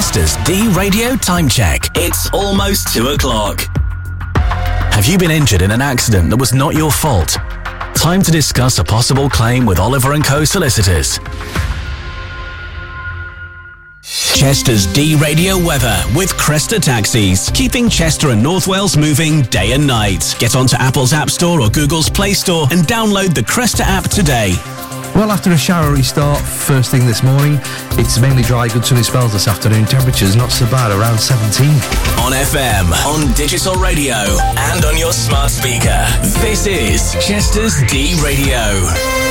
Chester's D-Radio Time Check. It's almost 2 o'clock. Have you been injured in an accident that was not your fault? Time to discuss a possible claim with Oliver & Co solicitors. Chester's D-Radio weather with Cresta Taxis, keeping Chester and North Wales moving day and night. Get onto Apple's App Store or Google's Play Store and download the Cresta app today. Well, after a showery start first thing this morning, it's mainly dry, good sunny spells this afternoon. Temperatures not so bad, around 17. On FM, on digital radio, and on your smart speaker. This is Chester's D-Radio.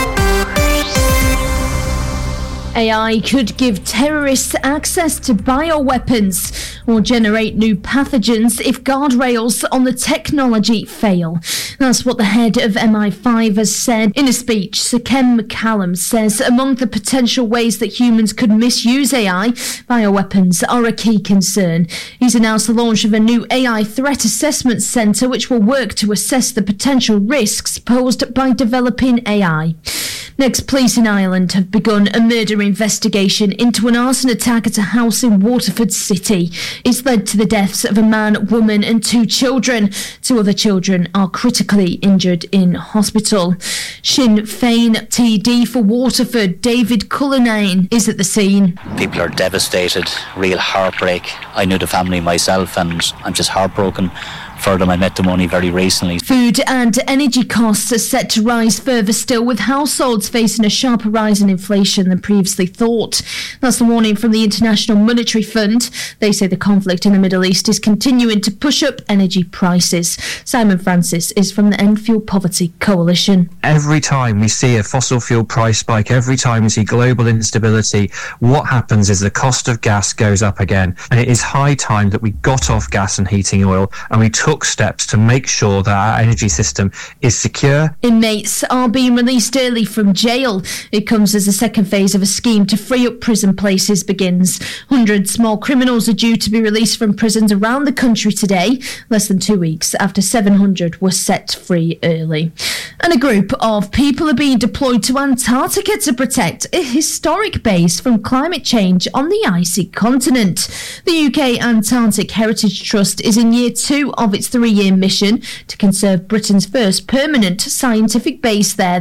AI could give terrorists access to bioweapons or generate new pathogens if guardrails on the technology fail. That's what the head of MI5 has said in a speech. Sir Ken McCallum says among the potential ways that humans could misuse AI, bioweapons are a key concern. He's announced the launch of a new AI threat assessment centre which will work to assess the potential risks posed by developing AI. Next, police in Ireland have begun a murder investigation into an arson attack at a house in Waterford City. It's led to the deaths of a man, woman and 2 children. 2 other children are critically injured in hospital. Sinn Féin TD for Waterford, David Cullinane, is at the scene. People are devastated, real heartbreak. I knew the family myself and I'm just heartbroken for them. I met them only very recently. Food and energy costs are set to rise further still, with households facing a sharper rise in inflation than previously thought. That's the warning from the International Monetary Fund. They say the conflict in the Middle East is continuing to push up energy prices. Simon Francis is from the End Fuel Poverty Coalition. Every time we see a fossil fuel price spike, every time we see global instability, what happens is the cost of gas goes up again. And it is high time that we got off gas and heating oil and we took steps to make sure that our energy system is secure. Inmates are being released early from jail. It comes as the second phase of a scheme to free up prison places begins. Hundreds more criminals are due to be released from prisons around the country today, less than 2 weeks after 700 were set free early. And a group of people are being deployed to Antarctica to protect a historic base from climate change on the icy continent. The UK Antarctic Heritage Trust is in year 2 of its 3-year mission to conserve Britain's first permanent scientific base there.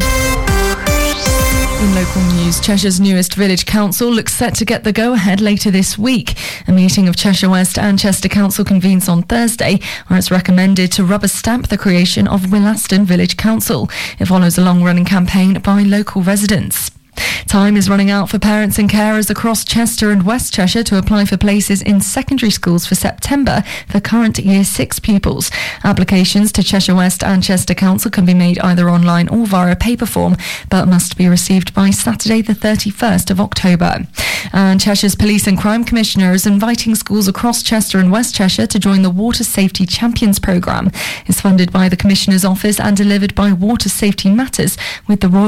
In local news, Cheshire's newest village council looks set to get the go-ahead later this week. A meeting of Cheshire West and Chester Council convenes on Thursday, where it's recommended to rubber stamp the creation of Willaston Village Council. It follows a long-running campaign by local residents. Time is running out for parents and carers across Chester and West Cheshire to apply for places in secondary schools for September for current Year 6 pupils. Applications to Cheshire West and Chester Council can be made either online or via a paper form, but must be received by Saturday the 31st of October. And Cheshire's Police and Crime Commissioner is inviting schools across Chester and West Cheshire to join the Water Safety Champions programme. It's funded by the Commissioner's Office and delivered by Water Safety Matters with the Royal